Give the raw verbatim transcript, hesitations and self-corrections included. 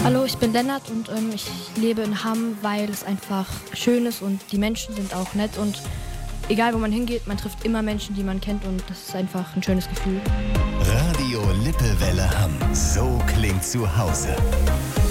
Hallo, ich bin Lennart und ähm, ich lebe in Hamm, weil es einfach schön ist und die Menschen sind auch nett und egal wo man hingeht, man trifft immer Menschen, die man kennt und das ist einfach ein schönes Gefühl. Radio Lippewelle Hamm. So klingt zu Hause.